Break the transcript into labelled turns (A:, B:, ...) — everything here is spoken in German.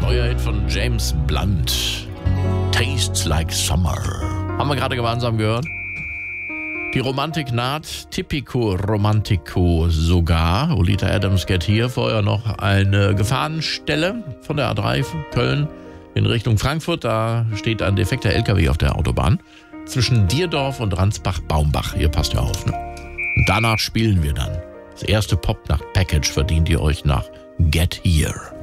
A: Neuer Hit von James Blunt. Tastes like summer. Haben wir gerade gemeinsam gehört. Die Romantik naht, Tipico Romantico sogar. Olita Adams Get Here, vorher noch eine Gefahrenstelle von der A3 Köln in Richtung Frankfurt. Da steht ein defekter LKW auf der Autobahn zwischen Dierdorf und Ransbach-Baumbach. Ihr passt ja auf, ne? Und danach spielen wir dann. Das erste Pop-Nacht-Package verdient ihr euch nach Get Here.